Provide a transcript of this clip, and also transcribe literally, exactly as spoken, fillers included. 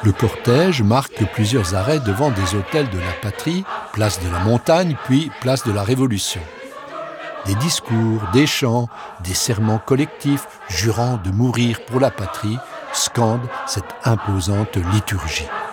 Le cortège marque plusieurs arrêts devant des hôtels de la Patrie, place de la Montagne, puis place de la Révolution. Des discours, des chants, des serments collectifs jurant de mourir pour la patrie scandent cette imposante liturgie.